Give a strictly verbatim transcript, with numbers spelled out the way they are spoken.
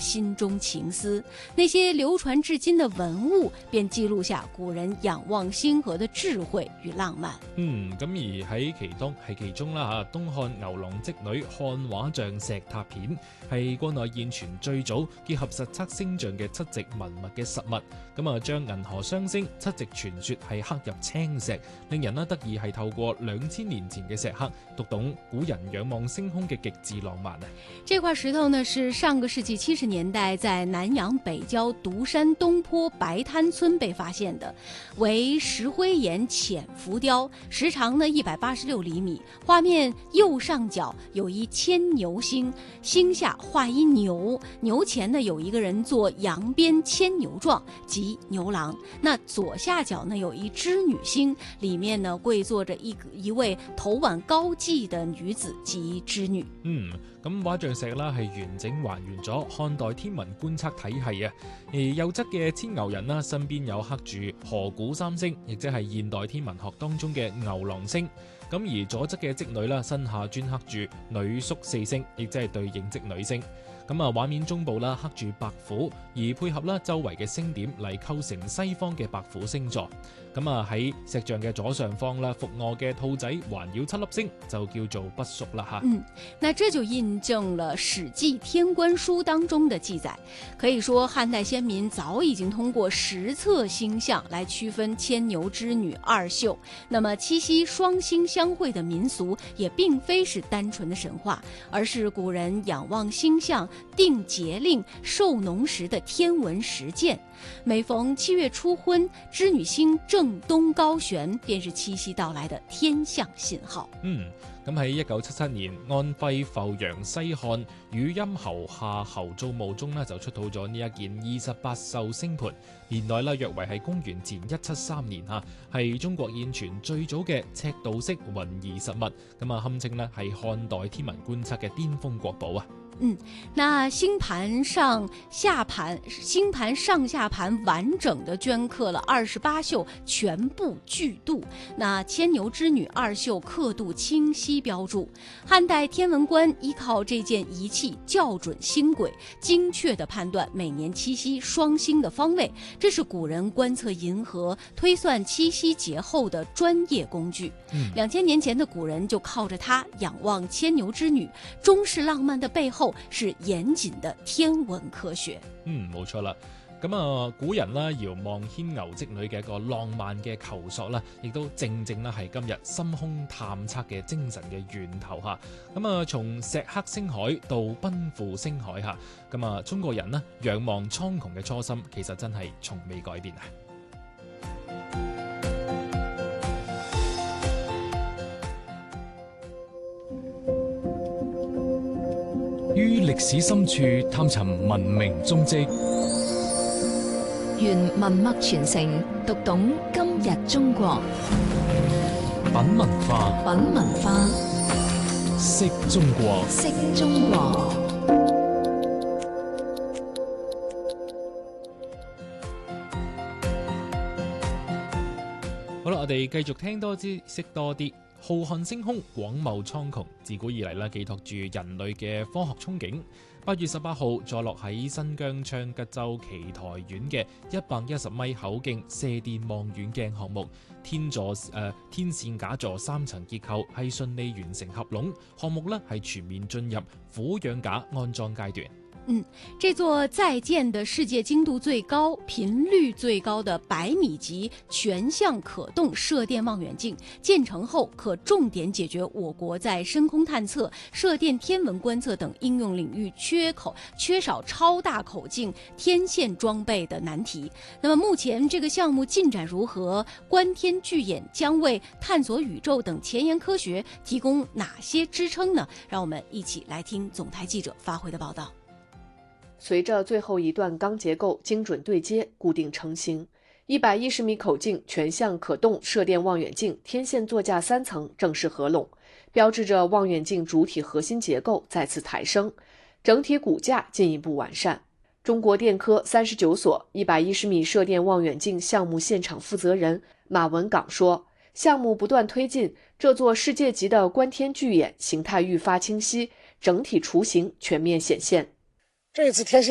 心中情思。那些流傳至今的文物，便記錄下古人仰望星河的智慧與浪漫。 嗯，咁而喺其中係其中啦嚇，東漢牛郎織女漢畫像石塔片係國內現存最早結合實測星象嘅七夕文物嘅實物。咁啊，將銀河雙星七夕傳說係刻入青石，令人呢得以係透過兩千年前嘅石刻，讀懂古人仰望星空嘅極致浪漫啊！ 這塊石頭呢，是上個世紀七十年代在南陽北郊獨山東坡白灘村被發現的，為石灰岩淺浮雕，時長呢一百八十六厘米。畫面右上角有一牽牛星，星下畫一牛，牛前呢有一個人做羊鞭牽牛狀，即牛郎。那左下角呢有一織女星，裡面呢跪坐着一一位頭挽高髻的女子，即織女。 嗯，咁畫像石啦係完整還原咗漢代天文觀測體系啊。而右側嘅牽牛人啦，身邊有刻住河鼓三星，亦即係現代天文學當中嘅牛郎星。咁而左側嘅織女啦，身下專刻住女宿四星，亦即係對應織女星。咁啊，畫面中部啦刻住白虎，而配合啦周圍嘅星點嚟構成西方嘅白虎星座。咁啊喺石像嘅左上方啦，伏臥嘅兔仔環繞七粒星，就叫做不宿啦吓。 嗯，那這就印證了《史記·天官書》當中的記載。可以說，漢代先民早已經通過實測星象來區分牽牛織女二宿。那麼七夕雙星相會的民俗，也並非是單純的神話，而是古人仰望星象、定節令、授農時的天文實踐。每逢七月初昏，織女星正東高懸，便是七夕到來的天象信號。 嗯，咁喺一九七七年，安徽阜陽西漢汝陰侯夏侯造墓中呢，就出土咗呢一件二十八宿星盤，年代呢約為係公元前一七三年吓，係中國現存最早嘅赤道式雲儀實物，咁啊堪稱呢係漢代天文觀測嘅巔峰國寶啊！ 嗯，那星盤上下盤，星盤上下盤完整的鐫刻了二十八宿，全部巨度。那牽牛織女二宿刻度清晰標注。漢代天文官依靠這件儀器校準星軌，精確地判斷每年七夕雙星的方位，這是古人觀測銀河、推算七夕節後的專業工具。兩千、嗯、年前的古人就靠着它仰望牽牛織女，中式浪漫的背後是嚴謹的天文科學。嗯， 冇錯啦。咁啊，古人啦遙望牽牛織女嘅一個浪漫嘅求索啦，亦都正正啦係今日深空探測嘅精神嘅源頭吓。咁啊，從石刻星海到奔赴星海吓，咁啊，中國人呢仰望蒼穹嘅初心，其實真係從未改變啊！ 於歷史深處探尋文明蹤跡， 願文脈傳承，讀懂今日中國。 品文化， 品文化， 識中國， 識中國。 好啦，我哋繼續聽多啲，識多啲。浩瀚星空，廣袤蒼穹，自古以嚟咧寄託住人類嘅科學憧憬。八月十八號，坐落喺新疆昌吉州奇台縣嘅一百一十米口徑射電望遠鏡項目，天座誒、呃、天線假座三層結構係順利完成合攏，項目咧係全面進入俯仰架安裝階段。 嗯，這座在建的世界精度最高、頻率最高的百米級全向可動射電望遠鏡，建成後可重點解決我國在深空探測、射電天文觀測等應用領域缺口缺少超大口徑天線裝備的難題。那麼目前這個項目進展如何？觀天巨眼將為探索宇宙等前沿科學提供哪些支撐呢？讓我們一起來聽總台記者發回的報道。 隨着最後一段鋼結構精準對接固定成型，一百一十米口徑全向可動射電望遠鏡天線座架三層正式合攏，標誌着望遠鏡主體核心結構再次抬升，整體骨架進一步完善。中國電科三十九所一百一十米射電望遠鏡項目現場負責人馬文港說，項目不斷推進，這座世界級的觀天巨眼形態愈發清晰，整體雛形全面顯現。 這次天線